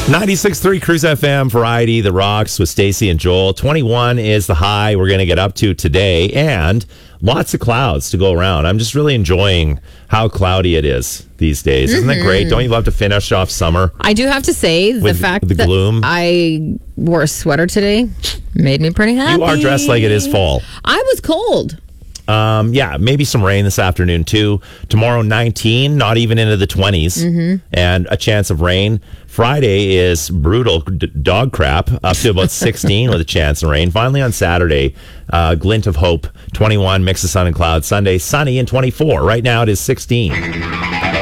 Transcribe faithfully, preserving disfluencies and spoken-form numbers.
ninety-six point three Cruise F M, Variety, The Rocks with Stacey and Joel. twenty-one is the high we're going to get up to today, and lots of clouds to go around. I'm just really enjoying how cloudy it is these days. Isn't Mm-hmm. it great? Don't you love to finish off summer? I do have to say, the With fact the that gloom? I wore a sweater today made me pretty happy. You are dressed like it is fall. I was cold. Um, yeah, maybe some rain this afternoon too. Tomorrow, nineteen, not even into the twenties, Mm-hmm. and a chance of rain. Friday is brutal d- dog crap, up to about sixteen with a chance of rain. Finally on Saturday, uh, glint of hope, twenty-one, mix of sun and clouds. Sunday, sunny and twenty-four. Right now it is sixteen.